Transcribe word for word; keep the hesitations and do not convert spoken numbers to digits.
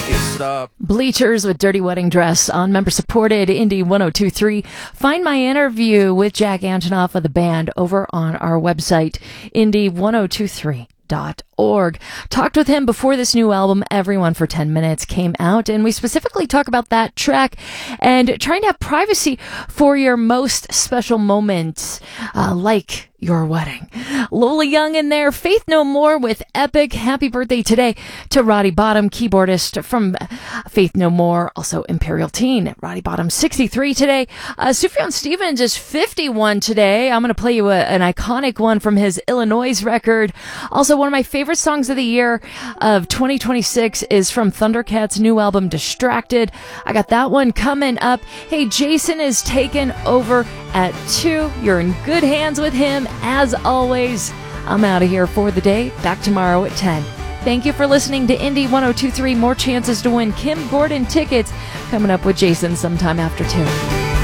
Stop. Bleachers with Dirty Wedding Dress on member-supported Indie one oh two point three. Find my interview with Jack Antonoff of the band over on our website, indie one oh two three dot org. Talked with him before this new album, Everyone for ten minutes, came out, and we specifically talk about that track and trying to have privacy for your most special moments, uh, like your wedding. Lola Young in there, Faith No More with Epic. Happy birthday today to Roddy Bottom, keyboardist from Faith No More, also Imperial Teen. Roddy Bottom, sixty-three today. Uh, Sufjan Stevens is fifty-one today. I'm going to play you a, an iconic one from his Illinois record. Also, one of my favorite songs of the year of twenty twenty-six is from Thundercat's new album, Distracted. I got that one coming up. Hey, Jason is taken over at two. You're in good hands with him. As always, I'm out of here for the day. Back tomorrow at ten. Thank you for listening to Indie one oh two point three. More chances to win Kim Gordon tickets coming up with Jason sometime after two.